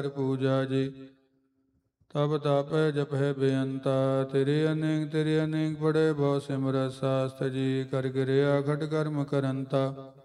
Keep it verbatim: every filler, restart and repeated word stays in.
ਪੂਜਾ ਜੀ। ਤਬ ਤਾਪੈ ਜਪੈ ਬੇਅੰਤਾ, ਤੇਰੇ ਅਨੇਕ ਤੇਰੇ ਅਨੇਕ ਪੜੇ ਬਹੁ ਸਿਮਰਤ ਸਾਸਤ ਜੀ। ਕਰ ਗਿਰਿਆ ਖਟ ਕਰਮ ਕਰੰਤਾ,